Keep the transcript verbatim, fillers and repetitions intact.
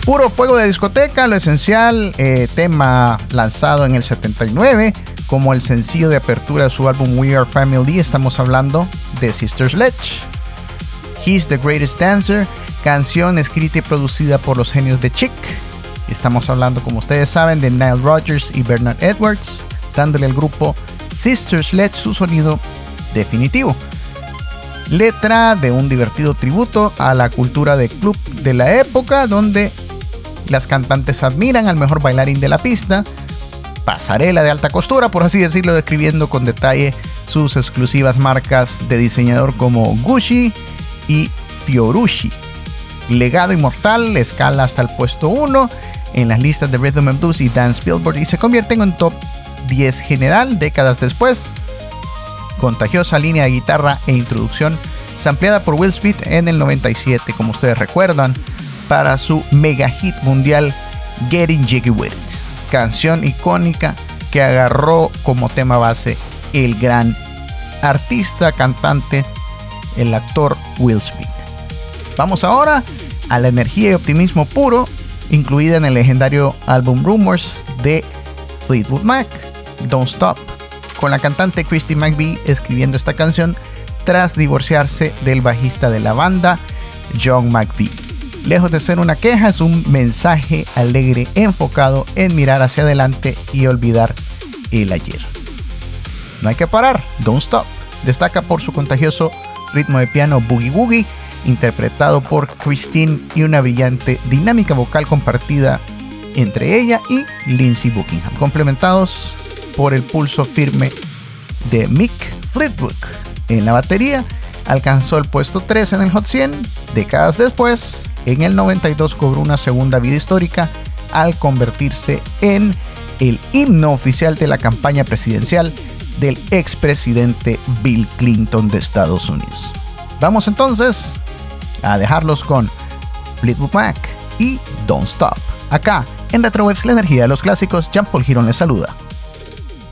Puro fuego de discoteca, lo esencial, eh, tema lanzado en el setenta y nueve como el sencillo de apertura de su álbum We Are Family. Estamos hablando de Sister Sledge. He's the Greatest Dancer, canción escrita y producida por los genios de Chic. Estamos hablando, como ustedes saben, de Nile Rodgers y Bernard Edwards, dándole al grupo Sister Sledge su sonido definitivo. Letra de un divertido tributo a la cultura de club de la época, donde las cantantes admiran al mejor bailarín de la pista, pasarela de alta costura, por así decirlo, describiendo con detalle sus exclusivas marcas de diseñador como Gucci y Fiorucci. Legado inmortal, escala hasta el puesto uno en las listas de Rhythm and Blues y Dance Billboard y se convierte en un top diez general décadas después. Contagiosa línea de guitarra e introducción sampleada por Will Smith en el noventa y siete, como ustedes recuerdan, para su mega hit mundial Getting Jiggy With It, canción icónica que agarró como tema base el gran artista, cantante, el actor Will Smith. Vamos ahora a la energía y optimismo puro incluida en el legendario álbum Rumors de Fleetwood Mac, Don't Stop, con la cantante Christy McVie escribiendo esta canción tras divorciarse del bajista de la banda, John McVie. Lejos de ser una queja, es un mensaje alegre enfocado en mirar hacia adelante y olvidar el ayer. No hay que parar, Don't Stop. Destaca por su contagioso ritmo de piano Boogie Woogie, interpretado por Christine, y una brillante dinámica vocal compartida entre ella y Lindsey Buckingham, complementados por el pulso firme de Mick Fleetwood. En la batería alcanzó el puesto tres en el Hot cien. Décadas después, en el noventa y dos cobró una segunda vida histórica al convertirse en el himno oficial de la campaña presidencial del expresidente Bill Clinton de Estados Unidos. Vamos entonces a dejarlos con Fleetwood Mac y Don't Stop. Acá en Retrowebs, la energía de los clásicos. Jean Paul Girón les saluda.